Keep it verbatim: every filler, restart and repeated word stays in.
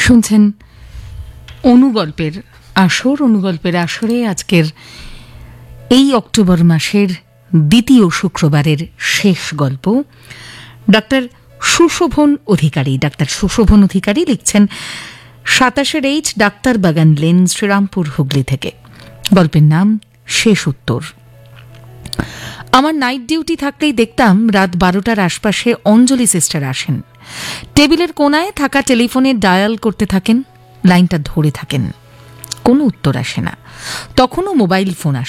শুনছেন অনুগল্পের আসর। অনুগল্পের আসরে আজকের এই অক্টোবর মাসের দ্বিতীয় শুক্রবারের শেষ গল্প ডাক্তার সুশোভন অধিকারী। ডাক্তার সুশোভন অধিকারী লিখছেন সাতাশের এইচ ডাক্তার বাগান লেন, শ্রীরামপুর, হুগলি থেকে। গল্পের নাম শেষ উত্তর। আমার নাইট ডিউটি থাকলেই দেখতাম রাত বারোটার আশপাশে অঞ্জলি সিস্টার আসেন, টেবিলের কোনায় থাকা টেলিফোনে ডায়াল করতে থাকেন, লাইনটা ধরে থাকেন, কোনো উত্তর আসে না। তখনও মোবাইল ফোন আসে